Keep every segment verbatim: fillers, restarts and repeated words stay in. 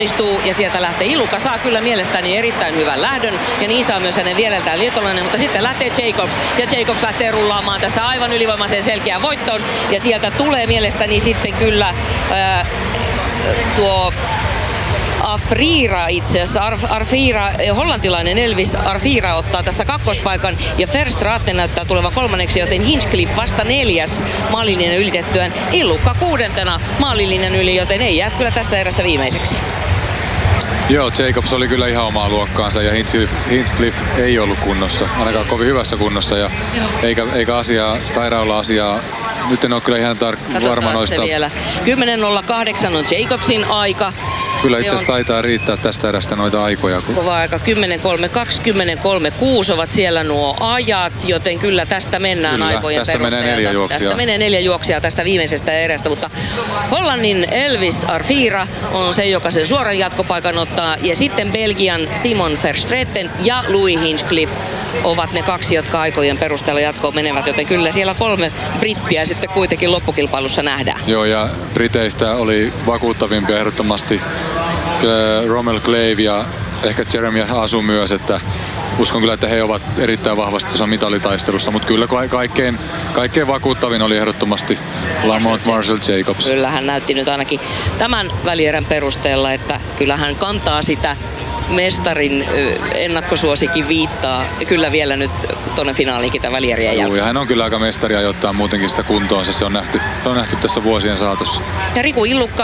ja sieltä lähtee Iluka, saa kyllä mielestäni erittäin hyvän lähdön ja niin saa myös hänen viereltään lietolainen, mutta sitten lähtee Jacobs ja Jacobs lähtee rullaamaan tässä aivan ylivoimaiseen selkeään voittoon ja sieltä tulee mielestäni sitten kyllä ää, tuo Arfira itse asiassa, Arf, Arfira, hollantilainen Elvis Arfira ottaa tässä kakkospaikan ja Verstraeten näyttää tulevan kolmanneksi, joten Hinchcliffe vasta neljäs maalilinjan ylitettyään. Ilukka kuudentena maalilinjan yli, joten ei jää kyllä tässä erässä viimeiseksi. Joo, Jacobs oli kyllä ihan omaa luokkaansa ja Hinchcliffe, Hinchcliffe ei ollut kunnossa, ainakaan kovin hyvässä kunnossa ja eikä, eikä asiaa, taida olla asiaa. Nyt en ole kyllä ihan tar- varma noista. Vielä. kymmenen nolla kahdeksan on Jacobsin aika. Kyllä itse asiassa taitaa riittää tästä erästä noita aikoja. Kova aika. kymmenen kolme kaksi, kymmenen kolme kuusi ovat siellä nuo ajat, joten kyllä tästä mennään kyllä, aikojen tästä menee neljä juoksijaa. Tästä menee neljä juoksijaa tästä viimeisestä erästä, mutta Hollannin Elvis Arfira on se, joka sen suoran jatkopaikan ottaa. Ja sitten Belgian Simon Verstraeten ja Louis Hinchcliffe ovat ne kaksi, jotka aikojen perusteella jatkoon menevät, joten kyllä siellä kolme brittiä sitten kuitenkin loppukilpailussa nähdään. Joo, ja briteistä oli vakuuttavimpia ehdottomasti Rommel Clave ja ehkä Jeremy Asu myös, että uskon kyllä, että he ovat erittäin vahvasti tuossa mitalitaistelussa, mutta kyllä kaikkein, kaikkein vakuuttavin oli ehdottomasti Lamont Marshall Jacobs. Kyllä hän näytti nyt ainakin tämän välierän perusteella, että kyllä hän kantaa sitä mestarin ennakkosuosikin viittaa kyllä vielä nyt tuonne finaaliinkin tämän välierien jälkeen. Ja hän on kyllä aika mestari ajoittaa muutenkin sitä kuntoonsa, se on nähty, se on nähty tässä vuosien saatossa. Ja Riku Illukka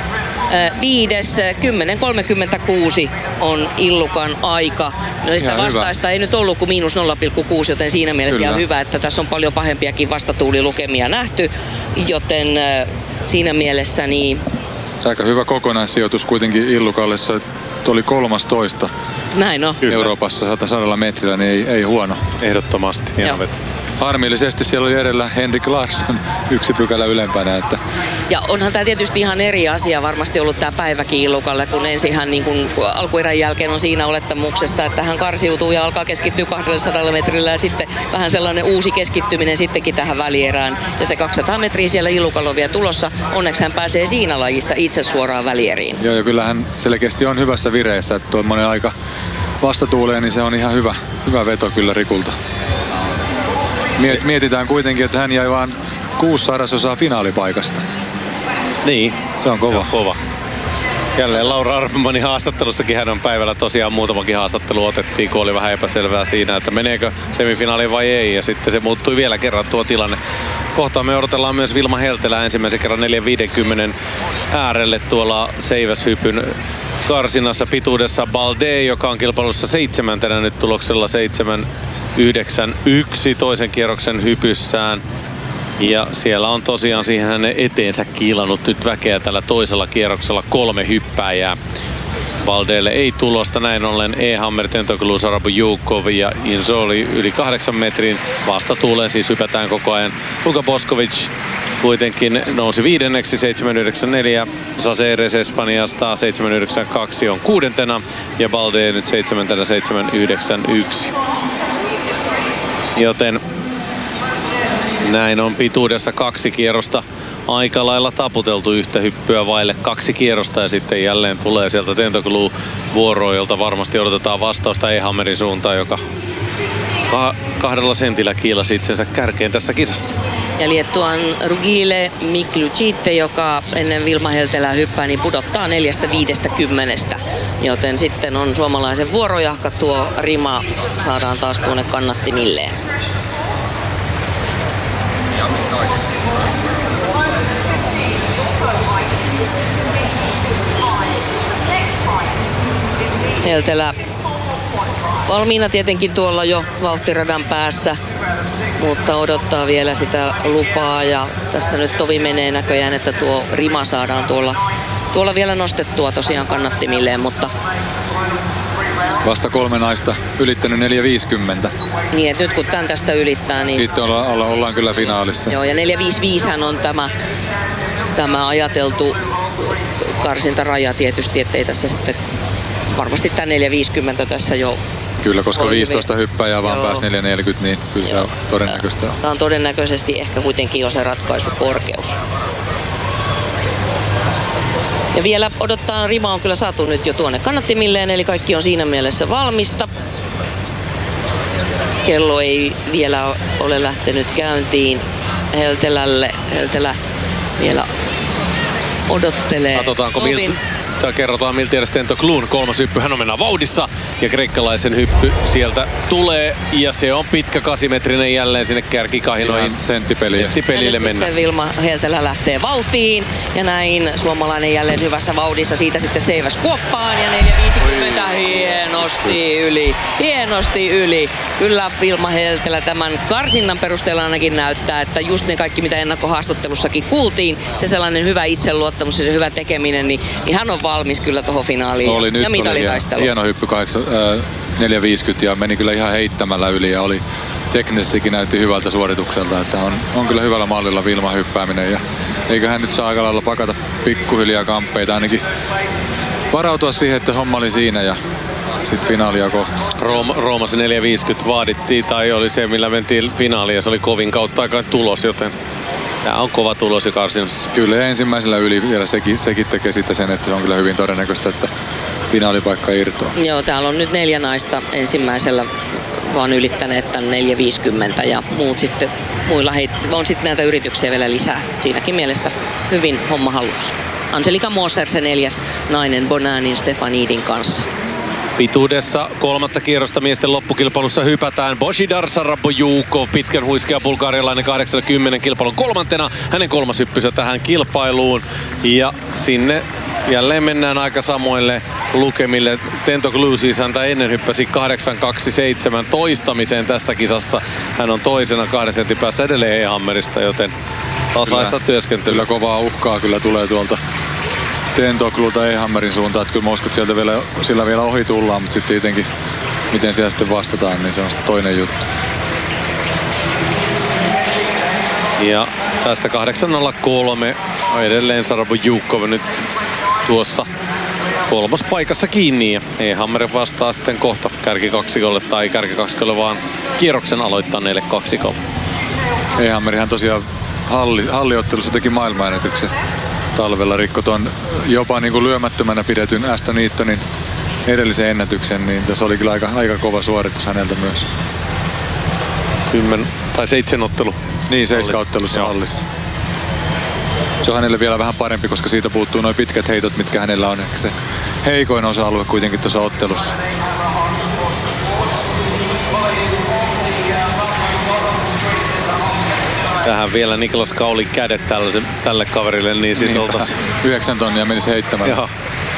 viides, kymmenen kolmekymmentäkuusi on Illukan aika. No sitä vastaista hyvä. Ei nyt ollut kuin miinus nolla pilkku kuusi, joten siinä mielessä ihan hyvä, että tässä on paljon pahempiakin vastatuulilukemia nähty, joten siinä mielessä niin... Aika hyvä kokonaissijoitus kuitenkin Illukalle, se oli kolmastoista. Näin on. Euroopassa sadalla metrillä, niin ei, ei huono. Ehdottomasti. Harmillisesti siellä oli edellä Henrik Larsson yksi pykälä ylempänä. Että... Ja onhan tämä tietysti ihan eri asia varmasti ollut tämä päiväkin Illukalle, kun ensin hän niin kun alkuerän jälkeen on siinä olettamuksessa, että hän karsiutuu ja alkaa keskittyä kaksisataa metrillä ja sitten vähän sellainen uusi keskittyminen sittenkin tähän välierään. Ja se kaksisataa metriä siellä Illukalla on vielä tulossa. Onneksi hän pääsee siinä lajissa itse suoraan välieriin. Joo, ja kyllähän selkeästi on hyvässä vireessä, että tuommoinen aika vastatuuleen, niin se on ihan hyvä, hyvä veto kyllä Rikulta. Mietitään kuitenkin, että hän jäi vaan kuusi sadasosaa finaalipaikasta. Niin. Se on kova. kova. Jälleen Laura Arfmanin haastattelussakin hän on päivällä tosiaan muutamakin haastattelu otettiin, kun oli vähän epäselvää siinä, että meneekö semifinaaliin vai ei. Ja sitten se muuttui vielä kerran tuo tilanne. Kohta me odotellaan myös Vilma Heltelää ensimmäisen kerran neljä viisikymmentä äärelle tuolla seiväshypyn karsinassa pituudessa Balde, joka on kilpailussa seitsemäntenä nyt tuloksella seitsemän yhdeksän yksi toisen kierroksen hypyssään. Ja siellä on tosiaan siihen hänen eteensä kiilannut nyt väkeä tällä toisella kierroksella kolme hyppääjää. Valdeelle ei tulosta, näin ollen E-Hammer, Tentoglu, Sarabu, Jukov ja Inzoli yli kahdeksan metrin vastatuuleen, siis hypätään koko ajan. Luka Boskovic kuitenkin nousi viidenneksi, seitsemän yhdeksän neljä. Saceres Espanjasta seitsemän yhdeksän kaksi on kuudentena ja Balde nyt seitsemäntenä seitsemän yhdeksän yksi. Joten näin on pituudessa kaksi kierrosta aika lailla taputeltu yhtä hyppyä vaille kaksi kierrosta ja sitten jälleen tulee sieltä Tentoglu vuoroon, jolta varmasti odotetaan vastausta E-Hammerin suuntaan, joka kahdella sentillä kiilasi itsensä kärkeen tässä kisassa. Ja Liettuan Rugile Miklucitte, joka ennen Vilma Heltelää hyppää, niin pudottaa neljästä viidestä kymmenestä. Joten sitten on suomalaisen vuorojahka, tuo rima saadaan taas tuonne kannattimilleen. Heltelä valmiina tietenkin tuolla jo vauhtiradan päässä, mutta odottaa vielä sitä lupaa ja tässä nyt tovi menee näköjään, että tuo rima saadaan tuolla, tuolla vielä nostettua tosiaan kannattimilleen, mutta vasta kolme naista ylittänyt neljä viisikymmentä. Niin, että nyt kun tämän tästä ylittää, niin sitten olla, olla, ollaan kyllä finaalissa. Joo, ja neljä viisikymmentäviisi on tämä, tämä ajateltu karsintaraja tietysti, ettei tässä sitten varmasti tämä neljä viisikymmentä tässä jo. Kyllä, koska viisitoista hyppääjää vaan pääsi neljä neljäkymmentä, niin kyllä Joo. se on todennäköistä. Tämä on todennäköisesti ehkä kuitenkin jo se ratkaisukorkeus. Ja vielä odottaa, rima on kyllä saatu nyt jo tuonne kannattimilleen, eli kaikki on siinä mielessä valmista. Kello ei vielä ole lähtenyt käyntiin Heltelälle. Heltelä vielä odottelee. Katsotaanko miltä, tai kerrotaan miltä edes Tento Kloon kolmas hyppy. Hän on mennä vauhdissa ja kreikkalaisen hyppy sieltä tulee. Ja se on pitkä kasimetrinen jälleen sinne kärkikahinoihin. Senttipeliin. Senttipelille mennä. Sitten Vilma Heltelä lähtee vauhtiin ja näin suomalainen jälleen hyvässä vauhdissa. Siitä sitten seiväs kuoppaan ja neljä viisikymmentä hienosti yli. Hienosti yli. Kyllä Vilma Heltelä tämän karsinnan perusteella ainakin näyttää, että just ne kaikki mitä ennakkohaastattelussakin kuultiin, se sellainen hyvä itseluottamus ja se hyvä tekeminen, niin, niin hän on valmis kyllä tuohon finaaliin oli, ja, nyt ja mitalitaisteluun. Hieno, hieno hyppy neljä viisikymmentä ja meni kyllä ihan heittämällä yli ja oli teknisestikin näytti hyvältä suoritukselta, että on, on kyllä hyvällä mallilla Vilma hyppääminen ja eiköhän nyt saa aika lailla pakata pikkuhiljaa kamppeita, ainakin varautua siihen, että homma oli siinä ja sitten finaalia kohta. Rooma, Roomassa neljä viisikymmentä vaadittiin tai oli se millä mentiin finaaliin ja se oli kovin kautta aikaan tulos, joten tämä on kova tulos jo karsinassa. Kyllä ensimmäisellä yli vielä sekin, sekin tekee sitten sen, että se on kyllä hyvin todennäköistä, että finaalipaikka irtoaa. Joo, täällä on nyt neljä naista ensimmäisellä vaan ylittäneet tämän neljä viisikymmentä ja muut sitten, muilla heit, on sitten näitä yrityksiä vielä lisää. Siinäkin mielessä hyvin homma hallussa. Angelika Moser se neljäs nainen Bonanin Stefanidin kanssa. Pituudessa kolmatta kierrosta miesten loppukilpailussa hypätään. Božidar Sarabojukov, pitkän huiskea bulgarialainen kahdeksankymmentä kilpailun kolmantena. Hänen kolmas hyppysä tähän kilpailuun. Ja sinne jälleen mennään aika samoille lukemille. Tento Kloon siis häntä ennen hyppäsi kahdeksan kaksikymmentäseitsemän toistamiseen tässä kisassa. Hän on toisena kahden sentin päässä edelleen E-Hammerista, joten tasaista kyllä, työskentelyä. Kyllä kovaa uhkaa kyllä tulee tuolta Tento Kloonta E-Hammerin suuntaan. Että kyllä mä uskon, että sieltä vielä, sillä vielä ohi tullaan, mutta sitten tietenkin miten siellä sitten vastataan, niin se on toinen juttu. Ja tästä kahdeksan nolla kolme on edelleen Sarabojukov nyt tuossa kolmospaikassa kiinni ja E-Hammer vastaa sitten kohta kärkikaksikolle tai kärkikaksikolle vaan kierroksen aloittaneelle kaksikolle. E-Hammerihan tosiaan halli, halliottelussa teki maailmanennätyksen talvella, rikko ton jopa niin kuin lyömättömänä pidetyn Aston Eatonin edellisen ennätyksen, niin tässä oli kyllä aika, aika kova suoritus häneltä myös. Kymmen tai seitsemän ottelu. Niin, seiskauttelussa hallissa. Se on hänelle vielä vähän parempi, koska siitä puuttuu noin pitkät heitot, mitkä hänellä on. Ehkä se heikoin osa-alue kuitenkin tuossa ottelussa. Tähän vielä Niklas Kaulin kädet tälle kaverille, niin sitten niin, oltaisiin... Yhdeksän tonnia menisi heittämään. Joo.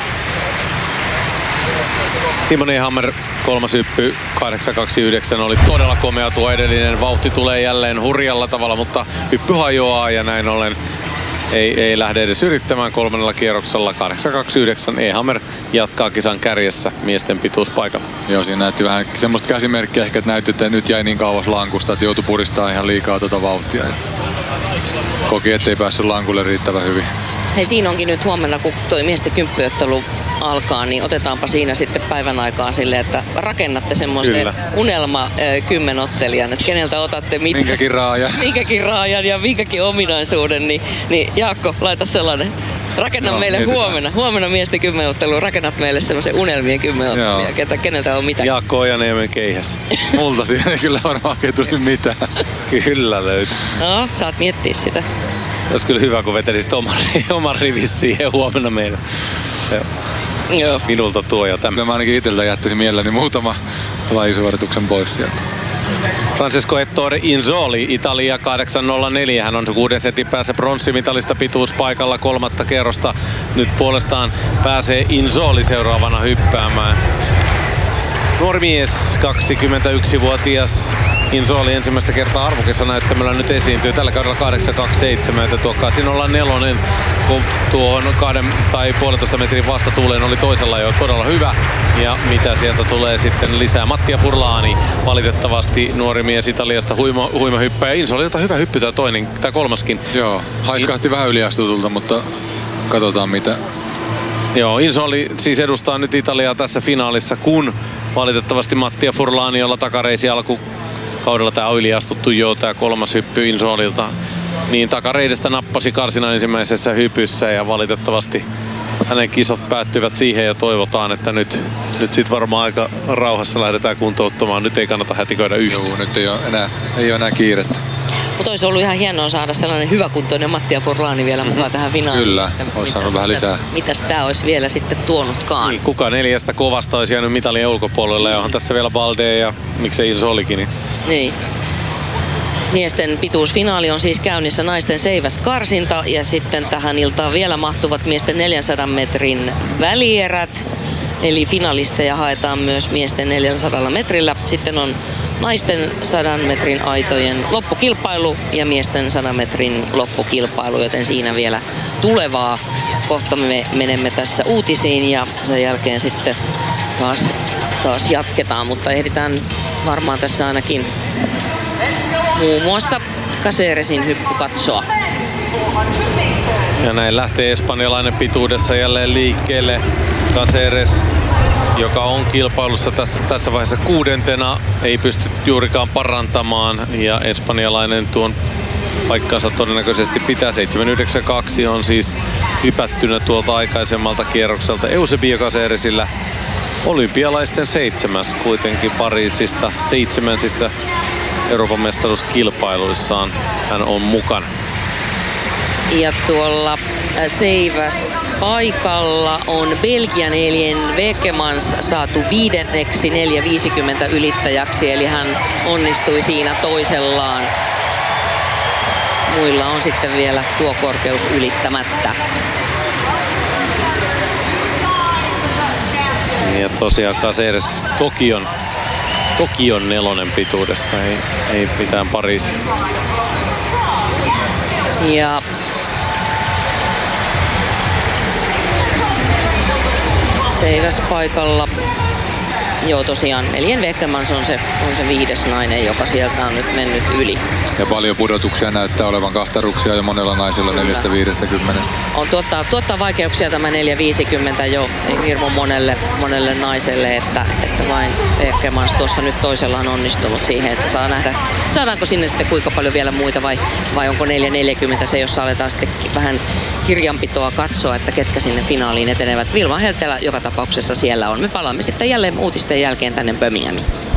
Simon E-Hammer kolmas hyppy kahdeksan kaksikymmentäyhdeksän oli todella komea tuo edellinen. Vauhti tulee jälleen hurjalla tavalla, mutta hyppy hajoaa ja näin ollen ei, ei lähde edes yrittämään kolmannella kierroksella. kahdeksan kaksikymmentäyhdeksän E-Hammer jatkaa kisan kärjessä miesten pituuspaikalla. Joo, siinä näytti vähän semmoista käsimerkkiä ehkä, että näytti, että nyt jäi niin kauas lankusta, että joutui puristamaan ihan liikaa tuota vauhtia. Koki, ettei päässyt lankulle riittävän hyvin. Hei, siinä onkin nyt huomenna, kun toi miesten kymppyottelu alkaa, niin otetaanpa siinä sitten päivän aikaa silleen, että rakennatte semmoisen unelma kymmenottelijan, että keneltä otatte mitä. Minkäkin raajan. Minkäkin raajan ja minkäkin ominaisuuden, niin, niin Jaakko, laita sellainen. Rakenna no, meille mietitään. huomenna, huomenna miesten kymmenottelu, rakennat meille semmoisen unelmien kymmenottelijan, ketä, keneltä on mitä. Jaakko Ojaniemen keihäs. Multa siihen ei kyllä varmaan tuli mitään. Kyllä löytyy. No, saat miettiä sitä. Se olisi kyllä hyvä, kun vetelisit oman, oman rivis siihen huomenna meille. Joo. Joo. Minulta tuo ja tämä. Mä ainakin itseltä jättäisin mielelläni muutama lajisuorituksen pois sieltä. Francesco Ettore Inzoli, Italia kahdeksan nolla neljä. Hän on kuuden setin päässä pronssimitalista pituuspaikalla kolmatta kerrosta. Nyt puolestaan pääsee Inzoli seuraavana hyppäämään. Nuori mies, kaksikymmentäyksivuotias Inzoli ensimmäistä kertaa arvokissa näyttämällä nyt esiintyy tällä kaudella kahdeksan kaksikymmentäseitsemän, että tuo kahdeksan nolla neljä, kun tuohon kahden tai puolentoista metrin vastatuuleen oli toisella jo todella hyvä. Ja mitä sieltä tulee sitten lisää? Mattia Furlani, valitettavasti nuori mies Italiasta, huima, huima hyppäjä. Inzolilta hyvä hyppy tämä toinen, tämä kolmaskin. Joo, haiskahti In... vähän yliastutulta, mutta katsotaan mitä. Joo, Inzoli siis edustaa nyt Italiaa tässä finaalissa, kun valitettavasti Mattia Furlani, jolla takareisi alkukaudella tämä on yliastuttu jo, tämä kolmas hyppy Inzolilta, niin takareidestä nappasi karsinan ensimmäisessä hypyssä ja valitettavasti hänen kisat päättyvät siihen ja toivotaan, että nyt, nyt sit varmaan aika rauhassa lähdetään kuntouttamaan. Nyt ei kannata hätiköidä yhtään. Joo, nyt ei ole enää, ei ole enää kiirettä. Mutta olisi ollut ihan hienoa saada sellainen hyväkuntoinen Mattia Forlani vielä mukaan mm-hmm. tähän finaaliin. Kyllä, olisi saanut vähän lisää. Mitäs tää olisi vielä sitten tuonutkaan? Niin, kuka neljästä kovasta olisi jäänyt mitalien ulkopuolelle, ja onhan tässä vielä Balde ja miksei Ils olikin. Niin. niin. Miesten pituusfinaali on siis käynnissä, naisten seiväskarsinta ja sitten tähän iltaan vielä mahtuvat miesten neljänsadan metrin välierät. Eli finalisteja haetaan myös miesten neljänsadalla metrillä. Sitten on naisten sadan metrin aitojen loppukilpailu ja miesten sadan metrin loppukilpailu, joten siinä vielä tulevaa. Kohta me menemme tässä uutisiin ja sen jälkeen sitten taas, taas jatketaan, mutta ehditään varmaan tässä ainakin muun muassa Caceresin hyppy katsoa. Ja näin lähtee espanjalainen pituudessa jälleen liikkeelle. Caceres, joka on kilpailussa tässä, tässä vaiheessa kuudentena, ei pysty juurikaan parantamaan ja espanjalainen tuon paikkansa todennäköisesti pitää. seitsemän yhdeksän kaksi on siis hypättynä tuolta aikaisemmalta kierrokselta. Eusebio Caceresillä olympialaisten seitsemäs kuitenkin Pariisista, seitsemänsistä Euroopan mestaruuskilpailuissaan hän on mukana. Ja tuolla seiväs paikalla on Belgian Elien Wekemans saatu viidenneksi neljä viisikymmentä ylittäjäksi, eli hän onnistui siinä toisellaan. Muilla on sitten vielä tuo korkeus ylittämättä. Ja tosiaan Caceres Tokion, Tokion nelonen pituudessa, ei, ei mitään Pariisi. Ja seiväs paikalla. Joo, tosiaan Elien Wekemans on se, on se viides nainen, joka sieltä on nyt mennyt yli. Ja paljon pudotuksia näyttää olevan kahtaruksia ja monella naisella neljästä viidestäkymmenestä. On tuottaa, tuottaa vaikeuksia tämä neljä viisikymmentä jo hirmu monelle, monelle naiselle, että, että vain Wekemans tuossa nyt toisella on onnistunut siihen, että saa nähdä, saadaanko sinne sitten kuinka paljon vielä muita vai, vai onko neljä neljäkymmentä se, jossa aletaan sitten vähän kirjanpitoa katsoa, että ketkä sinne finaaliin etenevät. Vilma Heltelä joka tapauksessa siellä on. Me palaamme sitten jälleen uutisten jälkeen tänne Birminghamiin.